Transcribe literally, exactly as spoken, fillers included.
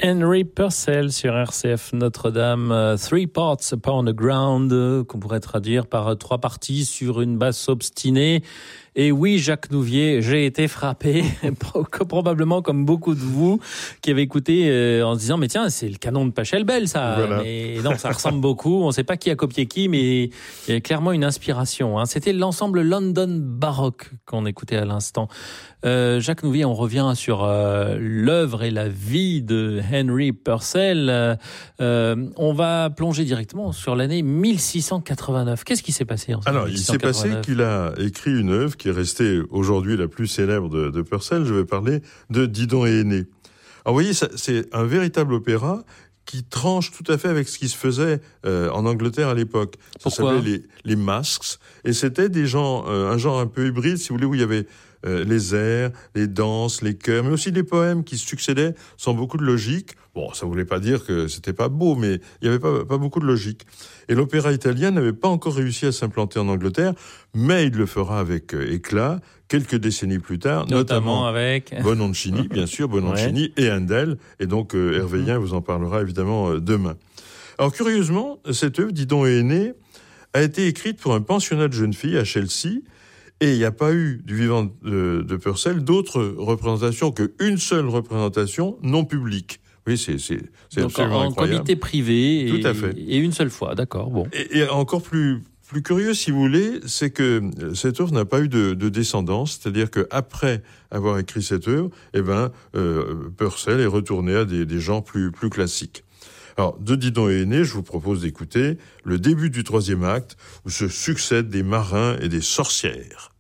Henry Purcell sur R C F Notre-Dame, uh, Three Parts Upon the Ground, euh, qu'on pourrait traduire par euh, trois parties sur une basse obstinée. Et oui, Jacques Nouvier, j'ai été frappé, probablement comme beaucoup de vous, qui avez écouté euh, en se disant, mais tiens, c'est le canon de Pachelbel, ça. Voilà. Mais non, ça ressemble beaucoup. On ne sait pas qui a copié qui, mais il y a clairement une inspiration. Hein. C'était l'ensemble London Baroque qu'on écoutait à l'instant. Euh, Jacques Nouvier, on revient sur euh, l'œuvre et la vie de Henry Purcell. Euh, euh, on va plonger directement sur l'année mille six cent quatre-vingt-neuf. Qu'est-ce qui s'est passé en Alors, il s'est passé qu'il a écrit une œuvre qui est restée aujourd'hui la plus célèbre de, de Purcell. Je vais parler de Didon et Aîné. Alors, vous voyez, ça, c'est un véritable opéra qui tranche tout à fait avec ce qui se faisait euh, en Angleterre à l'époque. Ça Pourquoi ? s'appelait les, les masques. Et c'était des gens, euh, un genre un peu hybride, si vous voulez, où il y avait euh, les airs, les danses, les chœurs, mais aussi des poèmes qui se succédaient sans beaucoup de logique. Bon, ça voulait pas dire que c'était pas beau, mais il y avait pas, pas beaucoup de logique. Et l'opéra italien n'avait pas encore réussi à s'implanter en Angleterre, mais il le fera avec euh, éclat quelques décennies plus tard, notamment, notamment avec Bononcini, bien sûr, Bononcini ouais. et Handel. Et donc euh, Hervé Yen vous en parlera évidemment euh, demain. Alors curieusement, cette œuvre, Didon et Aîné, a été écrite pour un pensionnat de jeunes filles à Chelsea. Et il n'y a pas eu, du vivant de, de Purcell, d'autres représentations qu'une seule représentation non publique. Oui, c'est, c'est, c'est donc absolument en incroyable. Comité privé. Tout et, à fait. Et une seule fois, d'accord. Bon. Et, et encore plus, plus curieux, si vous voulez, c'est que cette œuvre n'a pas eu de, de descendance. C'est-à-dire qu'après avoir écrit cette œuvre, eh ben, euh, Purcell est retourné à des, des genres plus, plus classiques. Alors, de Didon et Aîné, je vous propose d'écouter le début du troisième acte, où se succèdent des marins et des sorcières.